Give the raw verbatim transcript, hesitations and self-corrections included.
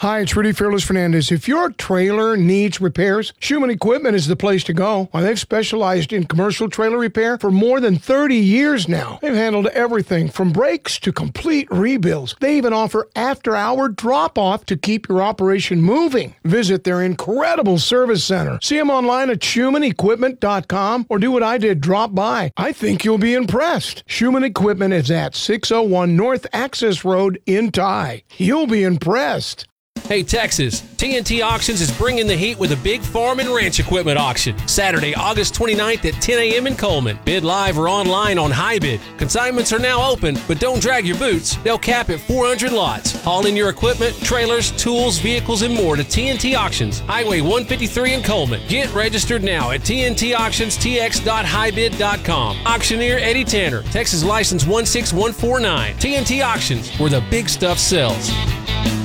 Hi, it's Rudy Fearless Fernandez. If your trailer needs repairs, Schumann Equipment is the place to go. Well, they've specialized in commercial trailer repair for more than thirty years now. They've handled everything from brakes to complete rebuilds. They even offer after-hour drop-off to keep your operation moving. Visit their incredible service center. See them online at schumann equipment dot com or do what I did, drop by. I think you'll be impressed. Schumann Equipment is at six oh one North Access Road in Tye. You'll be impressed. Hey Texas, T N T Auctions is bringing the heat with a big farm and ranch equipment auction. Saturday, August twenty-ninth at ten a.m. in Coleman. Bid live or online on HiBid. Consignments are now open, but don't drag your boots. They'll cap at four hundred lots. Haul in your equipment, trailers, tools, vehicles, and more to T N T Auctions, Highway one fifty-three in Coleman. Get registered now at T N T auctions T X dot hi bid dot com. Auctioneer Eddie Tanner, Texas license one six one four nine. T N T Auctions, where the big stuff sells.